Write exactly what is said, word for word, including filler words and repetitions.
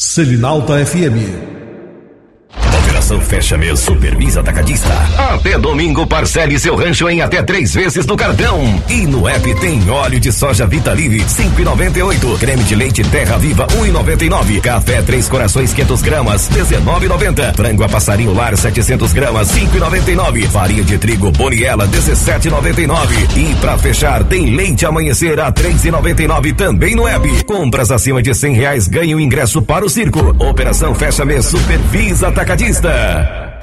Selinalta F M. Operação Fecha Mês Supervisa Atacadista. Até domingo, parcele seu rancho em até três vezes no cartão. E no app tem óleo de soja Vitalive, cinco e noventa e oito. Creme de leite Terra Viva, um e noventa e nove. Café Três Corações, quinhentos gramas, dezenove e noventa. Frango a passarinho lar, setecentos gramas, cinco e noventa e nove. Farinha de trigo Boniela, dezessete e noventa e nove. E pra fechar, tem leite Amanhecer a três e noventa e nove também no app. Compras acima de cem reais ganham ingresso para o circo. Operação Fecha Mês Supervisa Atacadista.